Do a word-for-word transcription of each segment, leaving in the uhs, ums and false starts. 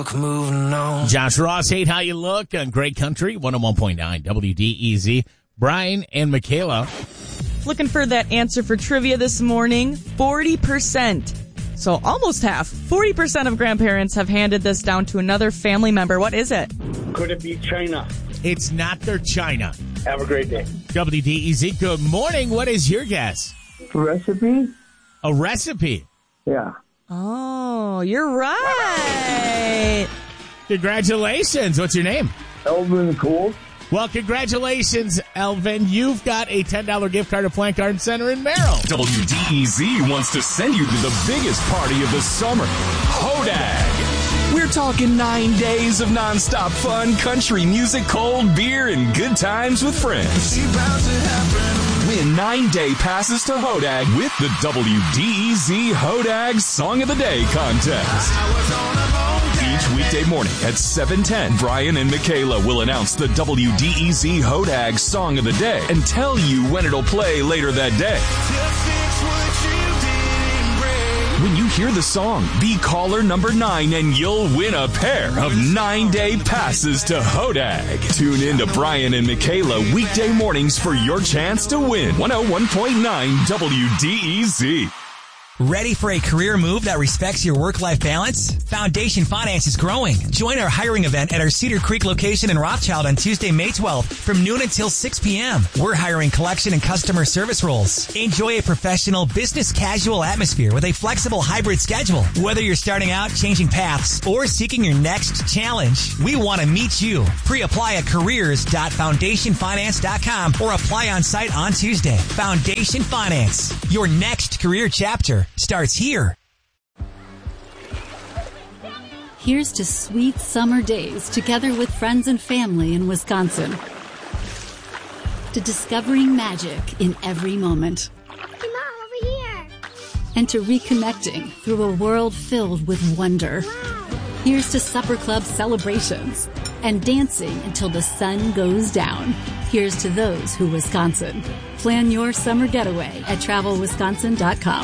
Moving on. Josh Ross, hate how you look on Great Country, one oh one point nine W D E Z. Brian and Michaela. Looking for that answer for trivia this morning. forty percent. So almost half. forty percent of grandparents have handed this down to another family member. What is it? Could it be China? It's not their China. Have a great day. W D E Z, good morning. What is your guess? Recipe? A recipe. Yeah. Oh, you're right. Congratulations. What's your name? Elvin Cole. Well, congratulations, Elvin. You've got a ten dollars gift card to Plant Garden Center in Merrill. W D E Z wants to send you to the biggest party of the summer, Hodag. We're talking nine days of nonstop fun, country music, cold beer, and good times with friends. Win nine-day passes to Hodag with the W D E Z Hodag Song of the Day contest. Each weekday morning at seven ten, Brian and Michaela will announce the W D E Z Hodag Song of the Day and tell you when it'll play later that day. When you hear the song, be caller number nine and you'll win a pair of nine-day passes to Hodag. Tune in to Brian and Michaela weekday mornings for your chance to win. one oh one point nine W D E Z. Ready for a career move that respects your work-life balance? Foundation Finance is growing. Join our hiring event at our Cedar Creek location in Rothschild on Tuesday, May twelfth from noon until six p.m. We're hiring collection and customer service roles. Enjoy a professional, business casual atmosphere with a flexible hybrid schedule. Whether you're starting out, changing paths, or seeking your next challenge, we want to meet you. Pre-apply at careers dot foundation finance dot com or apply on site on Tuesday. Foundation Finance, your next career chapter starts here. Here's to sweet summer days together with friends and family in Wisconsin. To discovering magic in every moment. Hey, Mom, over here. And to reconnecting through a world filled with wonder. Wow. Here's to supper club celebrations and dancing until the sun goes down. Here's to those who Wisconsin. Plan your summer getaway at travel wisconsin dot com.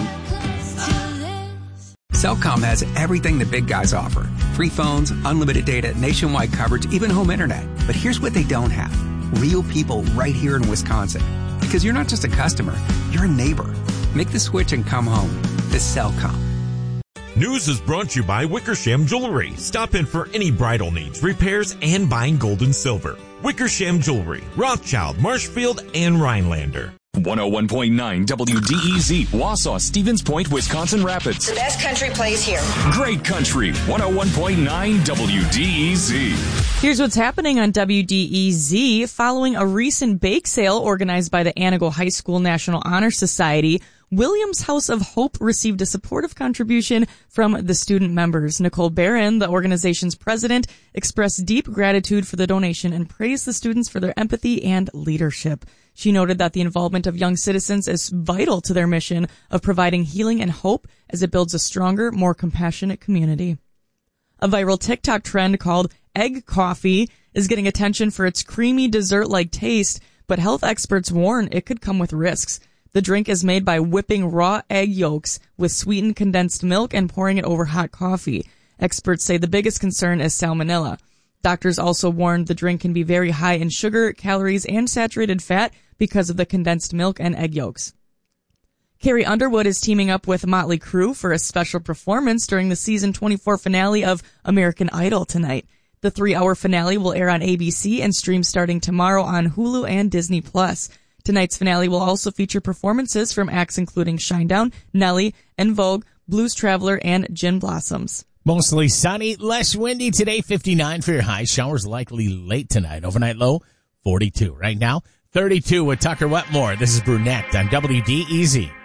Cellcom has everything the big guys offer. Free phones, unlimited data, nationwide coverage, even home internet. But here's what they don't have. Real people right here in Wisconsin. Because you're not just a customer, you're a neighbor. Make the switch and come home. To Cellcom. News is brought to you by Wickersham Jewelry. Stop in for any bridal needs, repairs, and buying gold and silver. Wickersham Jewelry, Rothschild, Marshfield, and Rhinelander. one oh one point nine W D E Z, Wausau, Stevens Point, Wisconsin Rapids. The best country plays here. Great Country, one oh one point nine W D E Z. Here's what's happening on W D E Z. Following a recent bake sale organized by the Anago High School National Honor Society, Williams House of Hope received a supportive contribution from the student members. Nicole Barron, the organization's president, expressed deep gratitude for the donation and praised the students for their empathy and leadership. She noted that the involvement of young citizens is vital to their mission of providing healing and hope as it builds a stronger, more compassionate community. A viral TikTok trend called egg coffee is getting attention for its creamy dessert-like taste, but health experts warn it could come with risks. The drink is made by whipping raw egg yolks with sweetened condensed milk and pouring it over hot coffee. Experts say the biggest concern is salmonella. Doctors also warned the drink can be very high in sugar, calories, and saturated fat because of the condensed milk and egg yolks. Carrie Underwood is teaming up with Motley Crue for a special performance during the season twenty-four finale of American Idol tonight. The three-hour finale will air on A B C and stream starting tomorrow on Hulu and Disney Plus. Tonight's finale will also feature performances from acts including Shinedown, Nelly, En Vogue, Blues Traveler, and Gin Blossoms. Mostly sunny, less windy today, fifty-nine for your high. Showers likely late tonight. Overnight low, forty-two. Right now, thirty-two with Tucker Wetmore. This is Brunette on W D E Z.